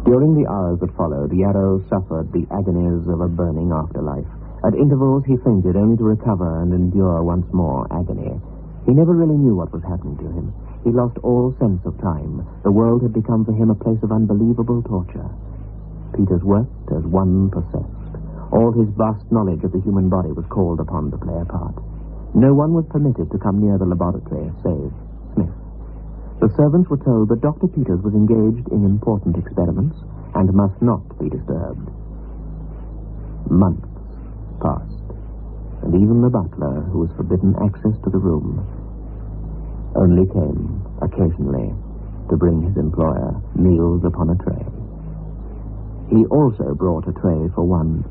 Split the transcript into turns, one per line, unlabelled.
During the hours that followed, Yarrow suffered the agonies of a burning afterlife. At intervals, he fainted, only to recover and endure once more agony. He never really knew what was happening to him. He lost all sense of time. The world had become for him a place of unbelievable torture. Peters worked as one possessed. All his vast knowledge of the human body was called upon to play a part. No one was permitted to come near the laboratory, save Smith. The servants were told that Dr. Peters was engaged in important experiments and must not be disturbed. Months passed, and even the butler, who was forbidden access to the room, only came occasionally to bring his employer meals upon a tray. He also brought a tray for one